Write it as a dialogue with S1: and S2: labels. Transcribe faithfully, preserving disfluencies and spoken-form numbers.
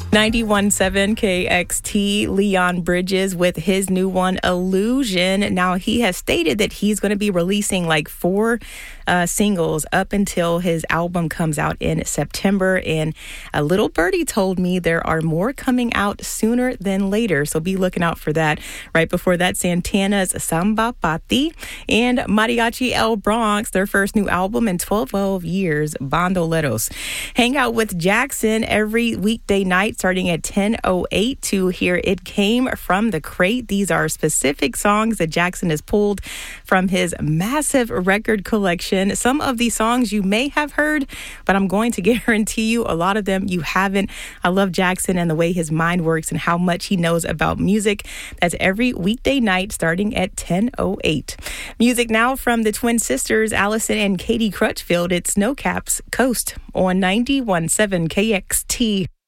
S1: ninety-one point seven K X T, Leon Bridges with his new one, Illusion. Now, he has stated that he's going to be releasing like four uh, singles up until his album comes out in September. And a little birdie told me there are more coming out sooner than later. So be looking out for that. Right before that, Santana's Samba Pati and Mariachi El Bronx, their first new album in twelve years, Bandoleros. Hang out with Jackson every weekday night starting at ten oh eight to hear It Came From the Crate. These are specific songs that Jackson has pulled from his massive record collection. Some of these songs you may have heard, but I'm going to guarantee you a lot of them you haven't. I love Jackson and the way his mind works and how much he knows about music. That's every weekday night starting at ten oh eight. Music now from the twin sisters, Allison and Katie Crutchfield. It's Snowcaps Coast on ninety-one point seven K X T.